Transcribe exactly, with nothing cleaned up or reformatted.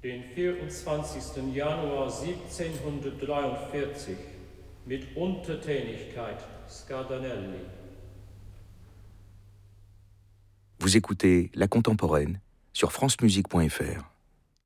Den vierundzwanzigsten Januar siebzehnhundertdreiundvierzig mit Untertänigkeit Scardanelli. Vous écoutez La Contemporaine sur francemusique point f r.